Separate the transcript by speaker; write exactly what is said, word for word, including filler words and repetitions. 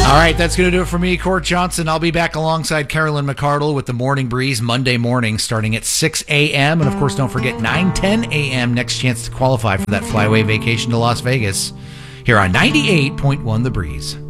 Speaker 1: All right, that's going to do it for me, Court Johnson. I'll be back alongside Carolyn McCardle with the Morning Breeze Monday morning starting at six a.m. And, of course, don't forget nine ten a.m. next chance to qualify for that flyaway vacation to Las Vegas here on ninety-eight point one The Breeze.